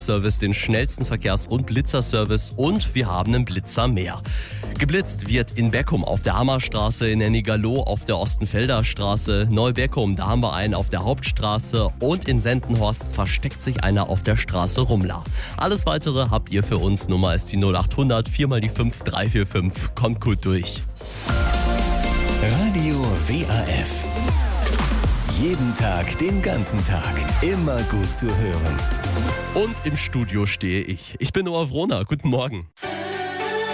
Service, den schnellsten Verkehrs- und Blitzerservice und wir haben einen Blitzer mehr. Geblitzt wird in Beckum auf der Hammerstraße, in Ennigerloh auf der Ostenfelder Straße, Neubeckum, da haben wir einen auf der Hauptstraße und in Sendenhorst versteckt sich einer auf der Straße Rumla. Alles weitere habt ihr für uns, Nummer ist die 0800 4 mal die 5 345. Kommt gut durch. Radio WAF. Jeden Tag, den ganzen Tag. Immer gut zu hören. Und im Studio stehe ich. Ich bin Noah Wrohner. Guten Morgen.